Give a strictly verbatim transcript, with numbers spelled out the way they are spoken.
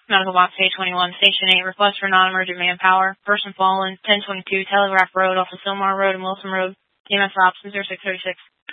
Medical box A twenty-one, Station eight, request for non-emergent manpower. Person fallen, ten twenty-two, Telegraph Road off of Silmar Road and Wilson Road. E M S ops, zero six thirty-six.